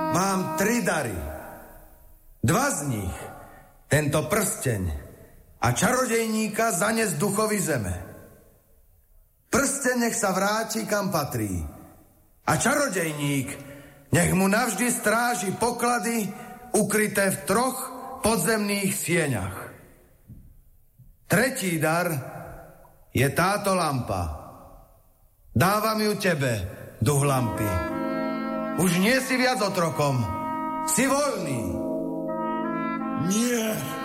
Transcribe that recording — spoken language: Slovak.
Mám 3 dary. 2 z nich, tento prsteň a čarodejníka zanes duchovi zeme. Prsteň nech sa vráti, kam patrí. A čarodejník nech mu navždy stráži poklady ukryté v 3 podzemných sieňach. 3. dar je táto lampa. Dávam ju tebe, duch lampy. Už nie si viac otrokom. Si voľný. Nie.